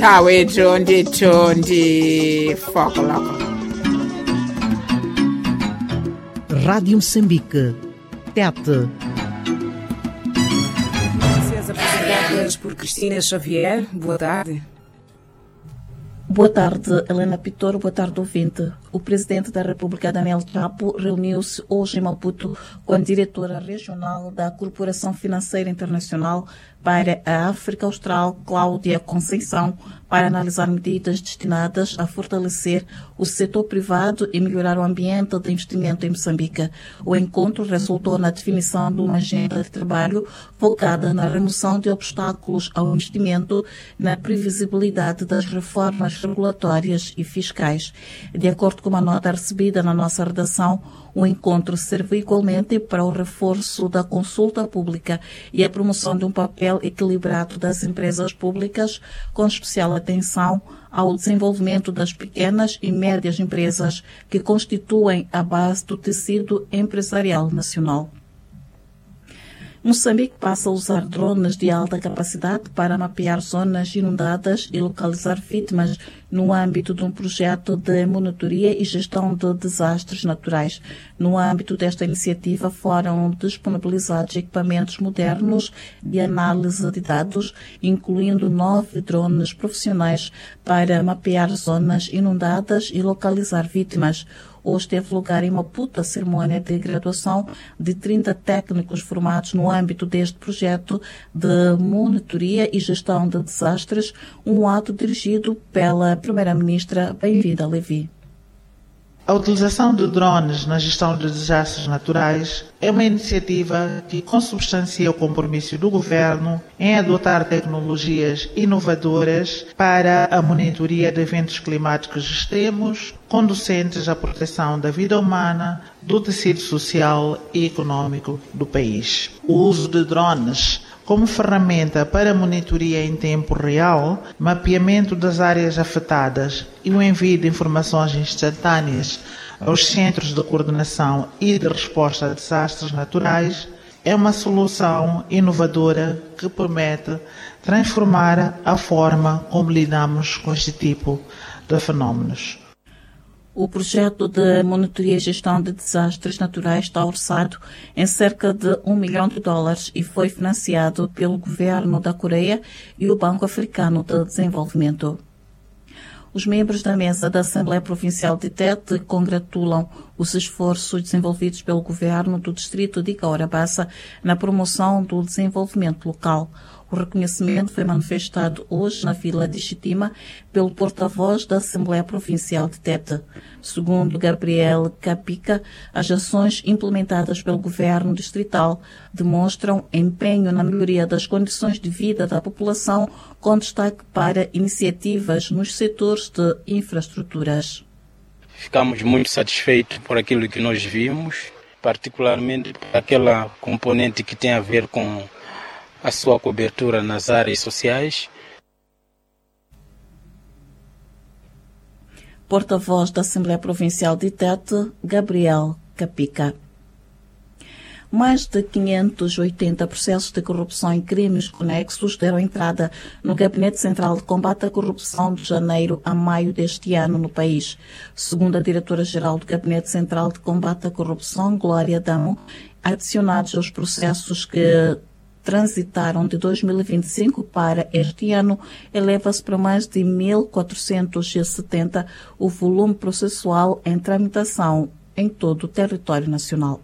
nthawi ndithu ndi foco loko. Rádio Moçambique, Tete. Notícias apresentadas por Cristina Xavier. Boa tarde. Boa tarde, Helena Pitor. Boa tarde, ouvinte. O presidente da República, Daniel Chapo, reuniu-se hoje em Maputo com a diretora regional da Corporação Financeira Internacional para a África Austral, Cláudia Conceição, para analisar medidas destinadas a fortalecer o setor privado e melhorar o ambiente de investimento em Moçambique. O encontro resultou na definição de uma agenda de trabalho focada na remoção de obstáculos ao investimento, na previsibilidade das reformas regulatórias e fiscais. De acordo com uma nota recebida na nossa redação, o encontro serve igualmente para o reforço da consulta pública e a promoção de um papel equilibrado das empresas públicas, com especial atenção ao desenvolvimento das pequenas e médias empresas que constituem a base do tecido empresarial nacional. Moçambique passa a usar drones de alta capacidade para mapear zonas inundadas e localizar vítimas no âmbito de um projeto de monitoria e gestão de desastres naturais. No âmbito desta iniciativa foram disponibilizados equipamentos modernos de análise de dados, incluindo 9 drones profissionais para mapear zonas inundadas e localizar vítimas. Hoje teve lugar em Maputo a cerimônia de graduação de 30 técnicos formados no âmbito deste projeto de monitoria e gestão de desastres, um ato dirigido pela Primeira-Ministra Bem-vinda Levi. A utilização de drones na gestão de desastres naturais é uma iniciativa que consubstancia o compromisso do Governo em adotar tecnologias inovadoras para a monitoria de eventos climáticos extremos, conducentes à proteção da vida humana, do tecido social e econômico do país. O uso de drones como ferramenta para monitoria em tempo real, mapeamento das áreas afetadas e o envio de informações instantâneas aos centros de coordenação e de resposta a desastres naturais é uma solução inovadora que promete transformar a forma como lidamos com este tipo de fenómenos. O projeto de monitoria e gestão de desastres naturais está orçado em cerca de US$1 milhão e foi financiado pelo governo da Coreia e o Banco Africano de Desenvolvimento. Os membros da mesa da Assembleia Provincial de Tete congratulam os esforços desenvolvidos pelo governo do distrito de Caorabassa na promoção do desenvolvimento local. O reconhecimento foi manifestado hoje na Vila de Chitima pelo porta-voz da Assembleia Provincial de Tete. Segundo Gabriel Capica, as ações implementadas pelo governo distrital demonstram empenho na melhoria das condições de vida da população, com destaque para iniciativas nos setores de infraestruturas. Ficamos muito satisfeitos por aquilo que nós vimos, particularmente por aquela componente que tem a ver com a sua cobertura nas áreas sociais. Porta-voz da Assembleia Provincial de Tete, Gabriel Capica. Mais de 580 processos de corrupção e crimes conexos deram entrada no Gabinete Central de Combate à Corrupção de janeiro a maio deste ano no país. Segundo a Diretora-Geral do Gabinete Central de Combate à Corrupção, Glória Damo, adicionados aos processos que transitaram de 2025 para este ano, eleva-se para mais de 1.470 o volume processual em tramitação em todo o território nacional.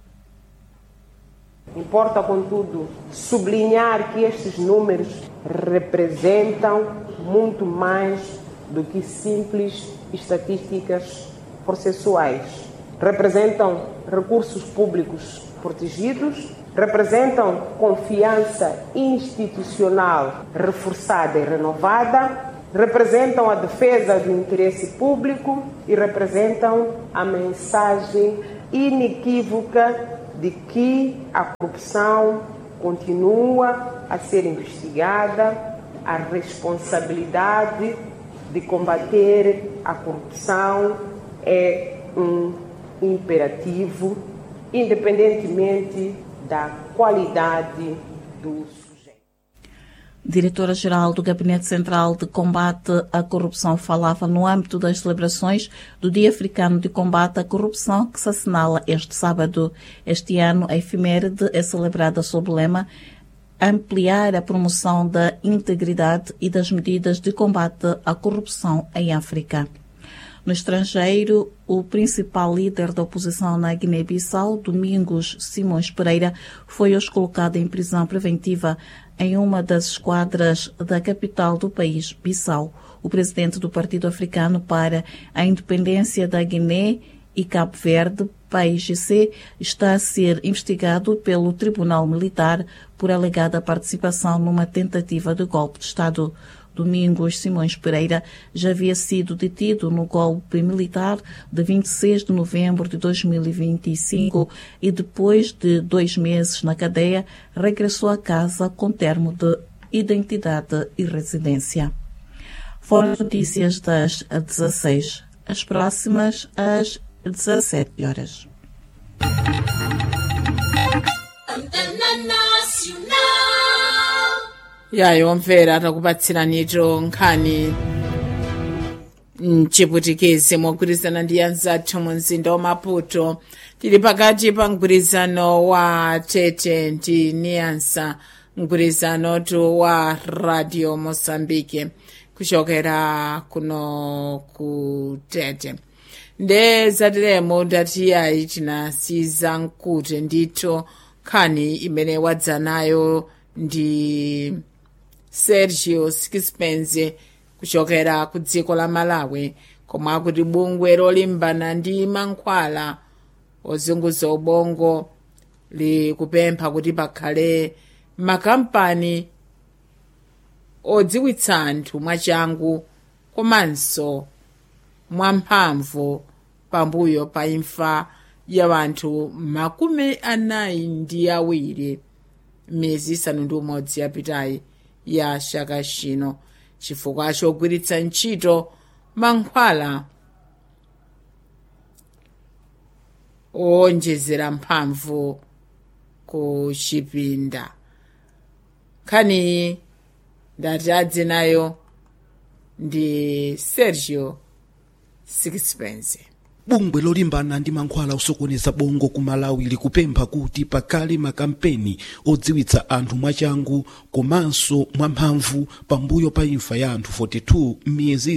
Importa, contudo, sublinhar que estes números representam muito mais do que simples estatísticas processuais. Representam recursos públicos protegidos, representam confiança institucional reforçada e renovada, representam a defesa do interesse público e representam a mensagem inequívoca de que a corrupção continua a ser investigada, a responsabilidade de combater a corrupção é um imperativo, independentemente da qualidade do sujeito. Diretora-Geral do Gabinete Central de Combate à Corrupção falava no âmbito das celebrações do Dia Africano de Combate à Corrupção, que se assinala este sábado. Este ano, a efeméride é celebrada sob o lema ampliar a promoção da integridade e das medidas de combate à corrupção em África. No estrangeiro, o principal líder da oposição na Guiné-Bissau, Domingos Simões Pereira, foi hoje colocado em prisão preventiva em uma das esquadras da capital do país, Bissau. O presidente do Partido Africano para a Independência da Guiné e Cabo Verde, PAIGC, está a ser investigado pelo Tribunal Militar por alegada participação numa tentativa de golpe de Estado. Domingos Simões Pereira já havia sido detido no golpe militar de 26 de novembro de 2025 e depois de 2 meses na cadeia regressou a casa com termo de identidade e residência. Foram as notícias das 16. As próximas às 17 horas. yayomvera takubatsiranito nkhani mchiputikezi mogwirizana ndi anzathu mu mzinda wa Maputo. Tili pakati pa mgwirizano wa Tete ndi Niansa, mgwirizanotu wa Radio Mosambike kuchokera kuno ku Tete. Nde zatiremo ndatiyayi tinasiza mkute ndithu nkhani imene wadza nayo ndi Sergio Sixpence kuchokera ku dziko la Malawi, komwe akuti bungwe lolimbana ndi mankhwala ozunguza ubongo likupempha kuti pakhale makampani odziwitsa anthu mwachangu komanso mwamphamvu pambuyo pa imfa ya wanthu 42 miyezi 6 yapitayi ya chaka chino chifukwa chogwiritsa ntchito mankhwala owonjezera mphamvu ku chipinda. Nkhani ndati adze nayo ndi Sergio Sixpence. Bungwe lolimbana ndi mankhwala osokoneza bongo ku Malawi likupempha kuti pakhale makampeni odziwitsa anthu mwachangu komanso mwamphamvu pambuyo pa imfa ya anthu 42 miyezi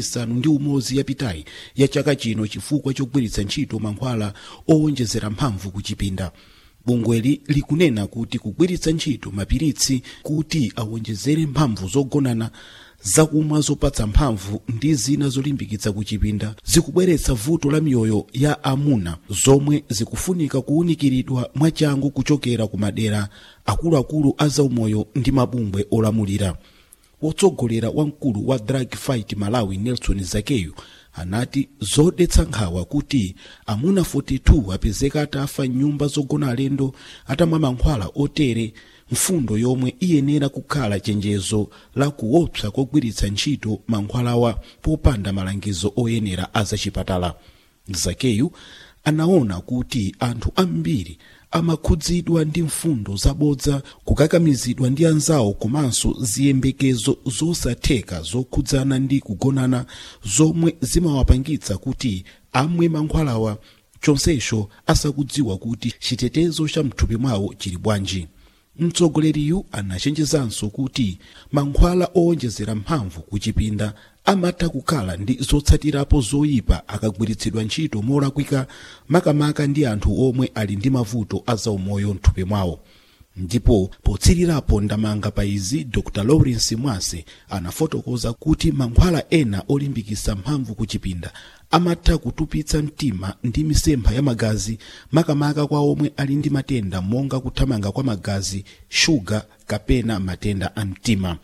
6 yapitayi ya chaka chino chifukwa chogwiritsa ntchito mankhwala owonjezera mphamvu ku chipinda. Bungweli likunena kuti kugwiritsa ntchito mapiritsi kuti awonjezere mphamvu zogonana, zakumwa zopatsa mphamvu ndi zina zolimbikitsa kuchipinda zikubweretsa vuto la miyoyo ya amuna, zomwe zikufunika kuwunikiridwa mwachangu kuchokera ku madera akuluakulu a zaumoyo ndi mabungwe olamulira. Wotsogolera wamkulu wa Drug Fight Malawi Nelson Zakeyu anati zodetsa nkhawa kuti amuna 42 apezeka atafa nyumba zogona alendo atamwa mankhwala otere, mfundo yomwe iyenera kukhala chenjezo la kuopsa kogwiritsa ntchito mankhwalawa popanda malangizo oyenera azachipatala. Zakeyu anaona kuti anthu ambiri amakhudzidwa ndi mfundo zabodza, kukakamizidwa ndi anzawo komanso ziyembekezo zosatheka zokhudzana ndi kugonana zomwe zimawapangitsa kuti amwe mankhwalawa, chonsecho asakudziwa kuti chitetezo cha mthupi mwawo chili bwanji. Mtsogoleriyu anachenjezanso kuti mankhwala owonjezera mphamvu kuchipinda amatha kukhala ndi zotsatirapo zoyipa akagwiritsidwa ntchito molakwika, makamaka ndi anthu omwe ali ndi mavuto azaumoyo mthupi mwawo. Ndipo potsirirapo ndamanga pa izi, Dr. Lawrence Mwase anafotokoza kuti mankhwala ena olimbikitsa mphamvu kuchipinda amatha kutupitsa mtima ndi misempha ya magazi, makamaka kwa omwe ali ndi matenda monga kuthamanga kwa magazi, shuga kapena matenda a mtima.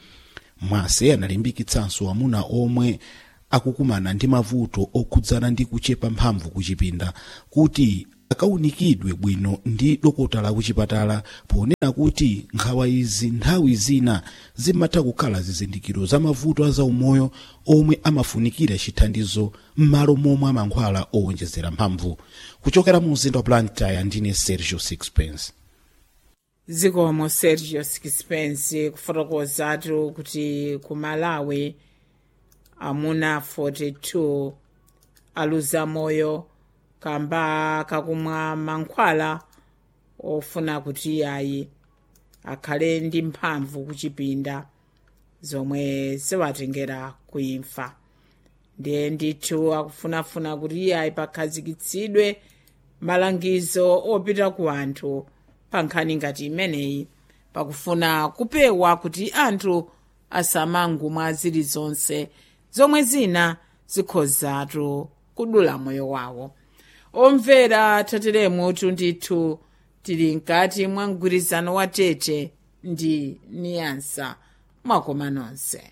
Mwase analimbikitsanso amuna omwe akukumana ndi mavuto okhudzana ndi kuchepa mphamvu kuchipinda kuti akaunikidwe bwino ndi dokotala kuchipatala, ponena kuti nkhawa izi nthawi zina zimatha kukhala zizindikiro za mavuto azaumoyo omwe amafunikira chithandizo m'malo momwe mankhwala owonjezera mphamvu. Kuchokera mu mzinda wa Blantyre ndine Sergio Sixpence. zikomo Sergio Sixpence kufotokozatu kuti ku Malawi amuna 42 aluza moyo kamba kakumwa mankhwala ofuna kuti ayi akhale ndi mphamvu kuchipinda zomwe ziwatengera kuimfa. Ndiye ndithu akufunafuna kuti ayi pakhazikitsidwe malangizo opita ku anthu pa nkhani ngati imeneyi pakufuna kupewa kuti anthu asamangomwa zilizonse zomwe zina zikhozatu kudula moyo wawo. Omvera tateremu ndithu tili mkati mwa mgwirizano wa Tete ndi Niasa mwakoma nonse.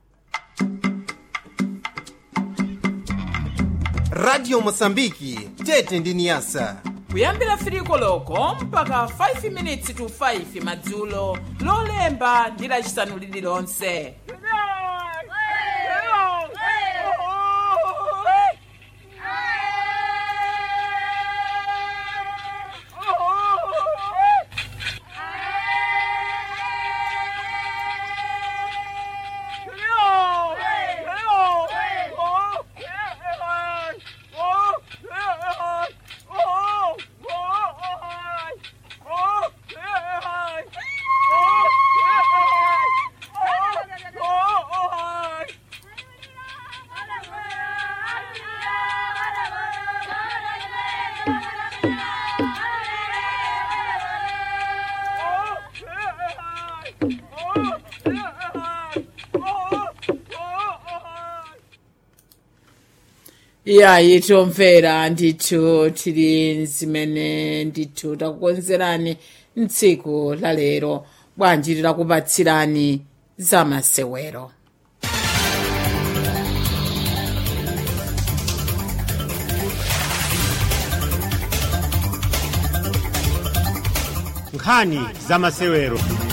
Radio Mosambiki Tete ndi Niasa kuyambira 3 koloko mpaka 5 minutes to 5 madzulo lolemba ndi lachisanu lililonse. Iyayi tomvera ndithu tili zimene ndithu takukonzerani mtsiku la lero bwanji tilakupatsirani za masewero. nkhani za masewero.